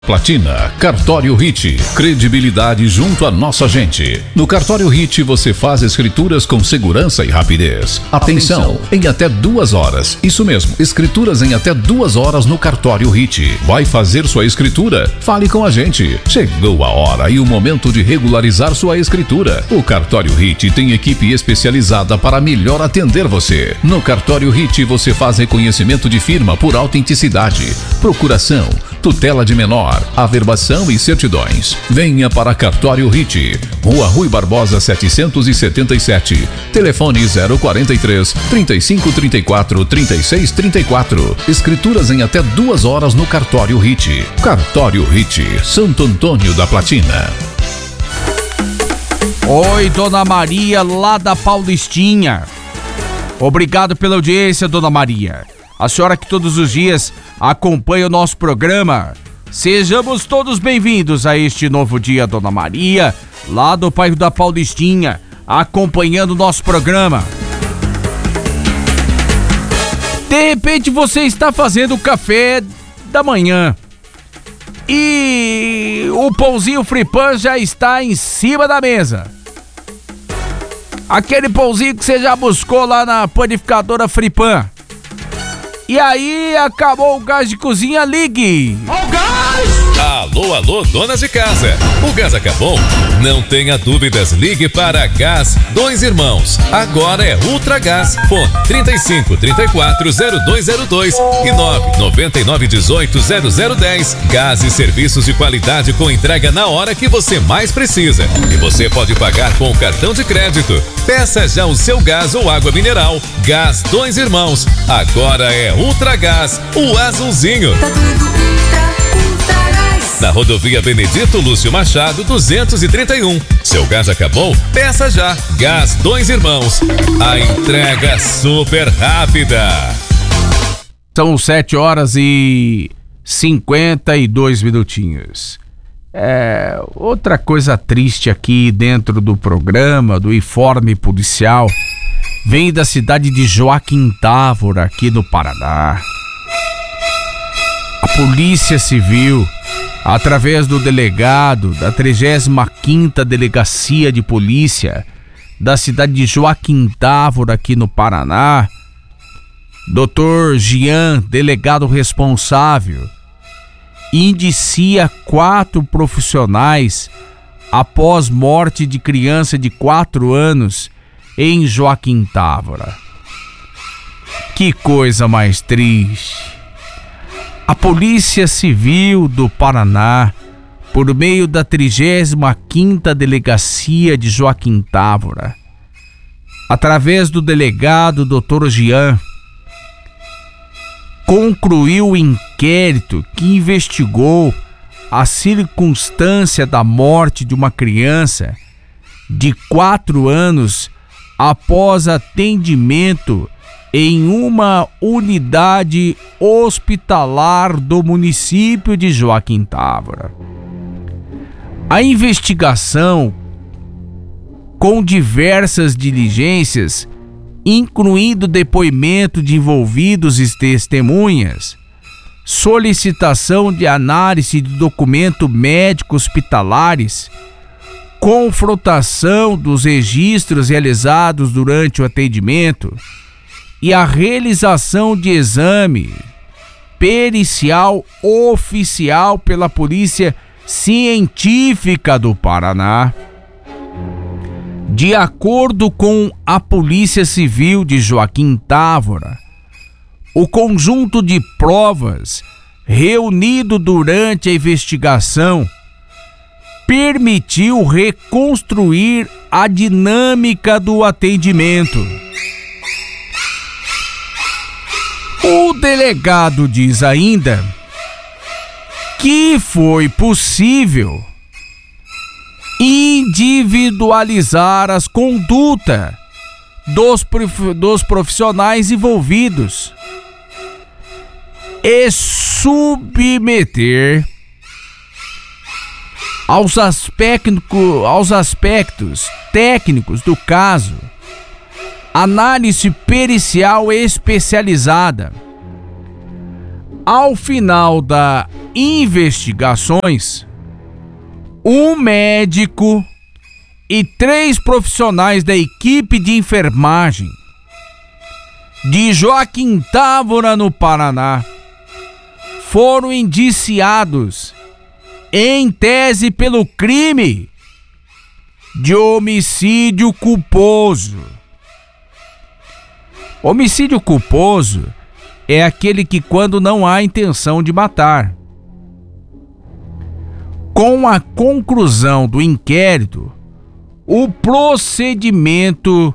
Platina, Cartório Hit, credibilidade junto à nossa gente. No Cartório Hit você faz escrituras com segurança e rapidez. Atenção, em até 2 horas. Isso mesmo, escrituras em até 2 horas no Cartório Hit. Vai fazer sua escritura? Fale com a gente. Chegou a hora e o momento de regularizar sua escritura. O Cartório Hit tem equipe especializada para melhor atender você. No Cartório Hit você faz reconhecimento de firma por autenticidade, procuração, tutela de menor, averbação e certidões. Venha para Cartório Hit, Rua Rui Barbosa 777, telefone 043 3534 3634. Escrituras em até 2 horas no Cartório Hit. Cartório Hit, Santo Antônio da Platina. Oi, Dona Maria, lá da Paulistinha. Obrigado pela audiência, Dona Maria. A senhora que todos os dias acompanha o nosso programa. Sejamos todos bem-vindos a este novo dia, Dona Maria, lá do bairro da Paulistinha, acompanhando o nosso programa. De repente você está fazendo o café da manhã e o pãozinho Fripan já está em cima da mesa. Aquele pãozinho que você já buscou lá na panificadora Fripan. E aí, acabou o gás de cozinha, ligue! Ó o gás! Alô, alô, donas de casa. O gás acabou? Não tenha dúvidas, ligue para Gás Dois Irmãos. Agora é Ultra Gás. Fone 35 34 0202 e 999 18 0010. Gás e serviços de qualidade com entrega na hora que você mais precisa. E você pode pagar com o cartão de crédito. Peça já o seu gás ou água mineral. Gás Dois Irmãos. Agora é Ultra Gás, o azulzinho. Tá tudo Ultra Gás. Na rodovia Benedito Lúcio Machado 231. Seu gás acabou? Peça já. Gás Dois Irmãos. A entrega super rápida. São 7 horas e 52 minutinhos. Outra coisa triste aqui dentro do programa, do informe policial, vem da cidade de Joaquim Távora, aqui no Paraná. A Polícia Civil, através do delegado da 35ª Delegacia de Polícia da cidade de Joaquim Távora, aqui no Paraná, Dr. Jean, delegado responsável, indicia 4 profissionais após morte de criança de 4 anos em Joaquim Távora. Que coisa mais triste. A Polícia Civil do Paraná, por meio da 35ª Delegacia de Joaquim Távora, através do delegado Dr. Jean, concluiu o inquérito que investigou a circunstância da morte de uma criança de 4 anos após atendimento em uma unidade hospitalar do município de Joaquim Távora. A investigação, com diversas diligências, incluindo depoimento de envolvidos e testemunhas, solicitação de análise de documento médico hospitalares, confrontação dos registros realizados durante o atendimento e a realização de exame pericial oficial pela Polícia Científica do Paraná. De acordo com a Polícia Civil de Joaquim Távora, o conjunto de provas reunido durante a investigação permitiu reconstruir a dinâmica do atendimento. O delegado diz ainda que foi possível individualizar as condutas dos profissionais envolvidos e submeter aos aspectos técnicos do caso análise pericial especializada. Ao final da investigações, um médico e 3 profissionais da equipe de enfermagem de Joaquim Távora, no Paraná, foram indiciados em tese pelo crime de homicídio culposo. Homicídio culposo é aquele que quando não há intenção de matar. Com a conclusão do inquérito, o procedimento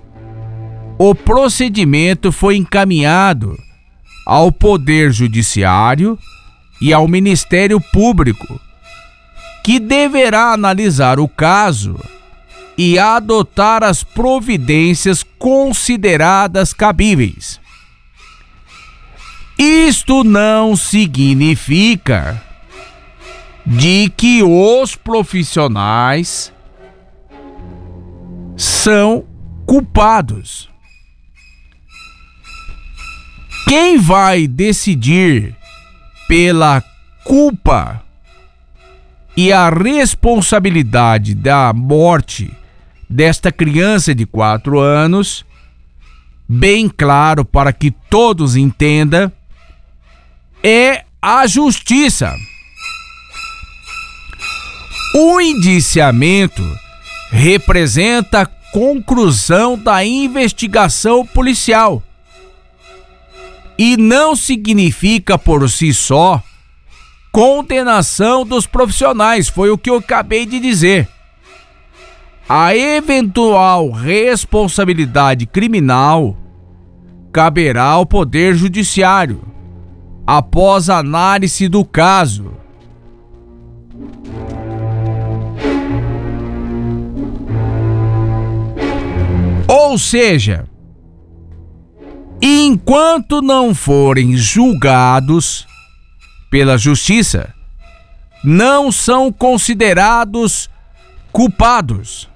foi encaminhado ao Poder Judiciário e ao Ministério Público, que deverá analisar o caso e adotar as providências consideradas cabíveis. Isto não significa de que os profissionais são culpados. Quem vai decidir pela culpa e a responsabilidade da morte desta criança de 4 anos, bem claro para que todos entendam, é a justiça. O indiciamento representa a conclusão da investigação policial e não significa por si só condenação dos profissionais, foi o que eu acabei de dizer. A eventual responsabilidade criminal caberá ao Poder Judiciário após análise do caso. Ou seja, enquanto não forem julgados pela justiça, não são considerados culpados.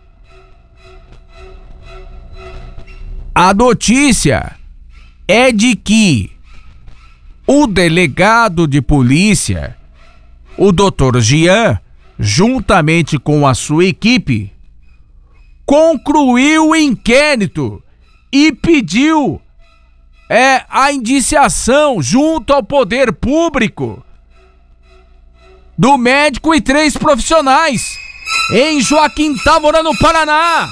A notícia é de que o delegado de polícia, o Dr. Jean, juntamente com a sua equipe, concluiu o inquérito e pediu a indiciação junto ao poder público do médico e 3 profissionais em Joaquim Távora, no Paraná.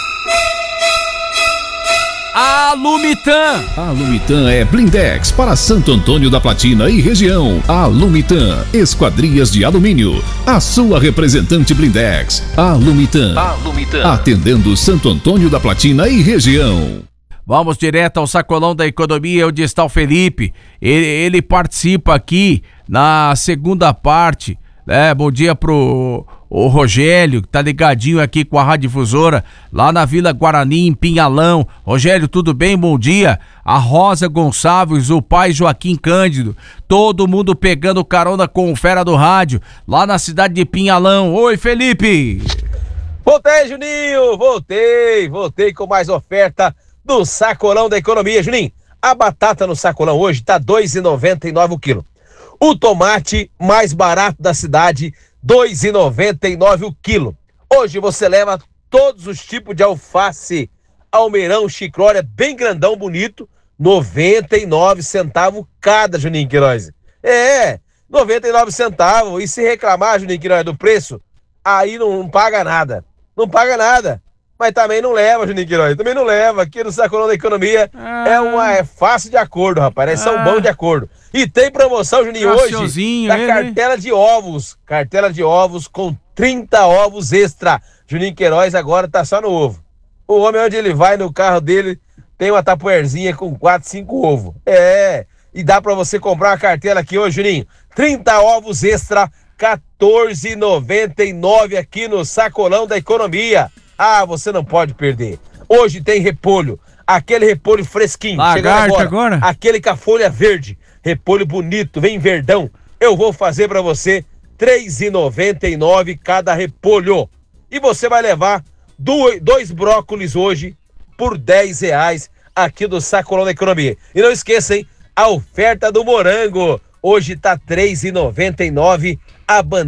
A Lumitan. A Lumitan é blindex para Santo Antônio da Platina e região. A Lumitan, esquadrias de alumínio. A sua representante blindex. A Lumitan. Atendendo Santo Antônio da Platina e região. Vamos direto ao sacolão da economia, onde está o Felipe. Ele participa aqui na segunda parte. Bom dia pro Rogério, que tá ligadinho aqui com a Radiodifusora, lá na Vila Guarani, em Pinhalão. Rogério, tudo bem? Bom dia. A Rosa Gonçalves, o pai Joaquim Cândido, todo mundo pegando carona com o Fera do Rádio, lá na cidade de Pinhalão. Oi, Felipe! Voltei, Juninho! Voltei com mais oferta do sacolão da economia. Juninho, a batata no sacolão hoje tá R$ 2,99 o quilo. O tomate mais barato da cidade, R$ 2,99 o quilo. Hoje você leva todos os tipos de alface, almeirão, chicrória, bem grandão, bonito, 99 centavos cada, Juninho Queiroz. 99 centavos. E se reclamar, Juninho Queiroz, do preço, aí não paga nada. Não paga nada. Mas também não leva, Juninho Queiroz. Também não leva. Aqui no sacolão da economia é fácil de acordo, rapaz. São bons de acordo. E tem promoção, Juninho, hoje da cartela de ovos. Cartela de ovos com 30 ovos extra. Juninho Queiroz agora tá só no ovo. O homem, onde ele vai, no carro dele, tem uma tapoerzinha com 4, 5 ovos. E dá pra você comprar uma cartela aqui hoje, Juninho. 30 ovos extra, R$14,99 aqui no sacolão da economia. Ah, você não pode perder. Hoje tem repolho, aquele repolho fresquinho. Lagarto agora? Aquele com a folha verde, repolho bonito, vem verdão. Eu vou fazer pra você R$3,99 cada repolho. E você vai levar 2 brócolis hoje por R$10 aqui do sacolão da economia. E não esqueça, hein, a oferta do morango. hoje tá R$ 3,99 a bandeja.